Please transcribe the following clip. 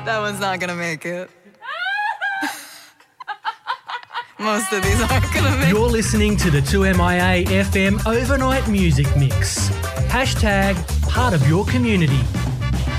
That one's not going to make it. Most of these aren't going to make it. You're listening to the 2MIA FM Overnight Music Mix. #, part of your community.